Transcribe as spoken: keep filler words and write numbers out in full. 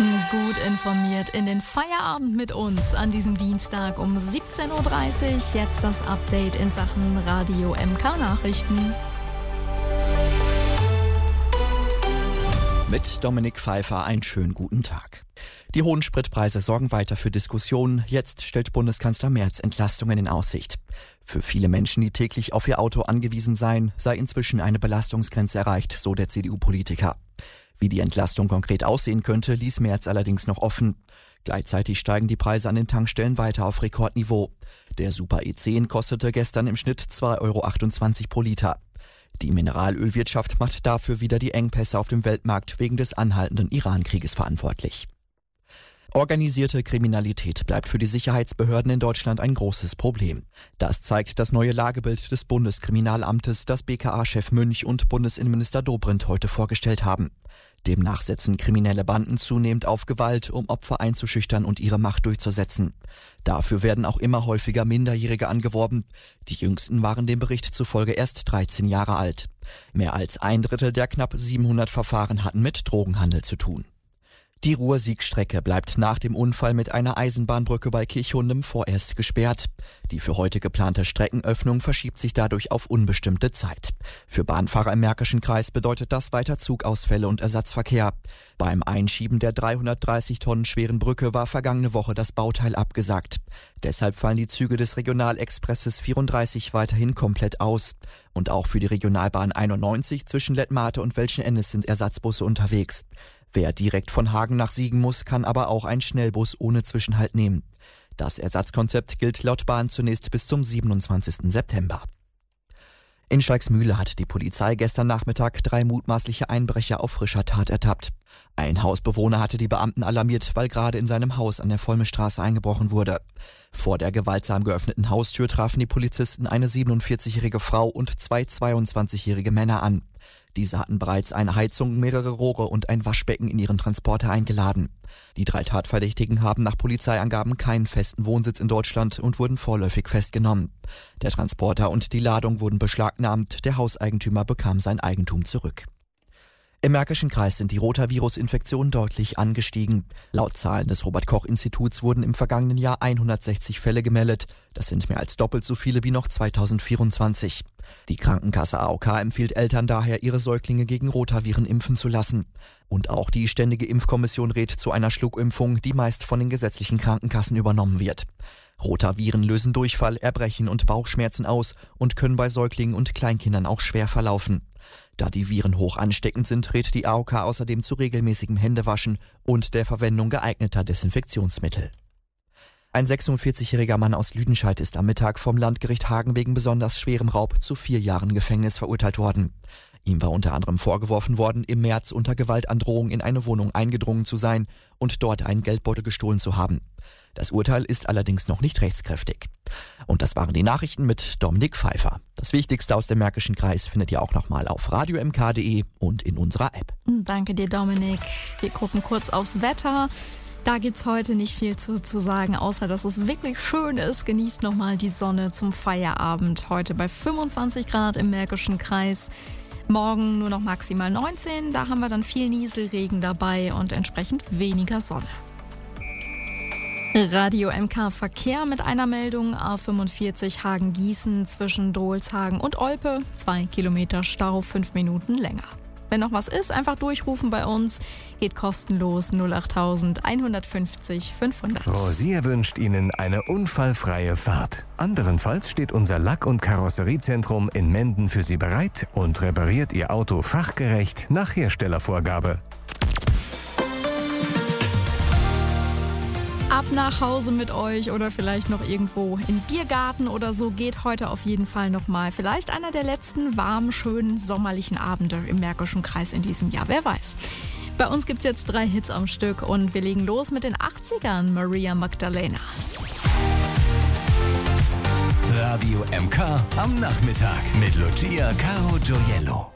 Gut informiert in den Feierabend mit uns an diesem Dienstag um siebzehn Uhr dreißig. Jetzt das Update in Sachen Radio M K-Nachrichten. Mit Dominik Pfeiffer einen schönen guten Tag. Die hohen Spritpreise sorgen weiter für Diskussionen. Jetzt stellt Bundeskanzler Merz Entlastungen in Aussicht. Für viele Menschen, die täglich auf ihr Auto angewiesen seien, sei inzwischen eine Belastungsgrenze erreicht, so der C D U-Politiker. Wie die Entlastung konkret aussehen könnte, ließ Merz allerdings noch offen. Gleichzeitig steigen die Preise an den Tankstellen weiter auf Rekordniveau. Der Super E zehn kostete gestern im Schnitt zwei Euro achtundzwanzig pro Liter. Die Mineralölwirtschaft macht dafür wieder die Engpässe auf dem Weltmarkt wegen des anhaltenden Iran-Krieges verantwortlich. Organisierte Kriminalität bleibt für die Sicherheitsbehörden in Deutschland ein großes Problem. Das zeigt das neue Lagebild des Bundeskriminalamtes, das B K A-Chef Münch und Bundesinnenminister Dobrindt heute vorgestellt haben. Demnach setzen kriminelle Banden zunehmend auf Gewalt, um Opfer einzuschüchtern und ihre Macht durchzusetzen. Dafür werden auch immer häufiger Minderjährige angeworben. Die jüngsten waren dem Bericht zufolge erst dreizehn Jahre alt. Mehr als ein Drittel der knapp siebenhundert Verfahren hatten mit Drogenhandel zu tun. Die Ruhr-Sieg-Strecke bleibt nach dem Unfall mit einer Eisenbahnbrücke bei Kirchhundem vorerst gesperrt. Die für heute geplante Streckenöffnung verschiebt sich dadurch auf unbestimmte Zeit. Für Bahnfahrer im Märkischen Kreis bedeutet das weiter Zugausfälle und Ersatzverkehr. Beim Einschieben der dreihundertdreißig Tonnen schweren Brücke war vergangene Woche das Bauteil abgesagt. Deshalb fallen die Züge des Regionalexpresses vierunddreißig weiterhin komplett aus. Und auch für die Regionalbahn einundneunzig zwischen Lettmate und Welschen-Ennis sind Ersatzbusse unterwegs. Wer direkt von Hagen nach Siegen muss, kann aber auch einen Schnellbus ohne Zwischenhalt nehmen. Das Ersatzkonzept gilt laut Bahn zunächst bis zum siebenundzwanzigsten September. In Schalksmühle hat die Polizei gestern Nachmittag drei mutmaßliche Einbrecher auf frischer Tat ertappt. Ein Hausbewohner hatte die Beamten alarmiert, weil gerade in seinem Haus an der Vollmestraße eingebrochen wurde. Vor der gewaltsam geöffneten Haustür trafen die Polizisten eine siebenundvierzigjährige Frau und zwei zweiundzwanzigjährige Männer an. Diese hatten bereits eine Heizung, mehrere Rohre und ein Waschbecken in ihren Transporter eingeladen. Die drei Tatverdächtigen haben nach Polizeiangaben keinen festen Wohnsitz in Deutschland und wurden vorläufig festgenommen. Der Transporter und die Ladung wurden beschlagnahmt, der Hauseigentümer bekam sein Eigentum zurück. Im Märkischen Kreis sind die Rotavirus-Infektionen deutlich angestiegen. Laut Zahlen des Robert-Koch-Instituts wurden im vergangenen Jahr hundertsechzig Fälle gemeldet. Das sind mehr als doppelt so viele wie noch zweitausendvierundzwanzig. Die Krankenkasse A O K empfiehlt Eltern daher, ihre Säuglinge gegen Rotaviren impfen zu lassen. Und auch die Ständige Impfkommission rät zu einer Schluckimpfung, die meist von den gesetzlichen Krankenkassen übernommen wird. Rotaviren lösen Durchfall, Erbrechen und Bauchschmerzen aus und können bei Säuglingen und Kleinkindern auch schwer verlaufen. Da die Viren hoch ansteckend sind, rät die A O K außerdem zu regelmäßigem Händewaschen und der Verwendung geeigneter Desinfektionsmittel. Ein sechsundvierzigjähriger Mann aus Lüdenscheid ist am Mittag vom Landgericht Hagen wegen besonders schwerem Raub zu vier Jahren Gefängnis verurteilt worden. Ihm war unter anderem vorgeworfen worden, im März unter Gewaltandrohung in eine Wohnung eingedrungen zu sein und dort einen Geldbeutel gestohlen zu haben. Das Urteil ist allerdings noch nicht rechtskräftig. Und das waren die Nachrichten mit Dominik Pfeiffer. Das Wichtigste aus dem Märkischen Kreis findet ihr auch nochmal auf radio m k punkt d e und in unserer App. Danke dir, Dominik. Wir gucken kurz aufs Wetter. Da gibt's heute nicht viel zu, zu sagen, außer dass es wirklich schön ist. Genießt nochmal die Sonne zum Feierabend. Heute bei fünfundzwanzig Grad im Märkischen Kreis. Morgen nur noch maximal neunzehn. Da haben wir dann viel Nieselregen dabei und entsprechend weniger Sonne. Radio M K Verkehr mit einer Meldung. A fünfundvierzig Hagen-Gießen zwischen Dohlshagen und Olpe. Zwei Kilometer Stau, fünf Minuten länger. Wenn noch was ist, einfach durchrufen bei uns. Geht kostenlos null acht eins fünfzig fünfhundert. Rosier wünscht Ihnen eine unfallfreie Fahrt. Anderenfalls steht unser Lack- und Karosseriezentrum in Menden für Sie bereit und repariert Ihr Auto fachgerecht nach Herstellervorgabe. Ab nach Hause mit euch oder vielleicht noch irgendwo in Biergarten oder so geht heute auf jeden Fall nochmal vielleicht einer der letzten warmen, schönen, sommerlichen Abende im Märkischen Kreis in diesem Jahr. Wer weiß. Bei uns gibt's jetzt drei Hits am Stück und wir legen los mit den achtzigern. Maria Magdalena. Radio M K am Nachmittag mit Lucia Caro Gioiello.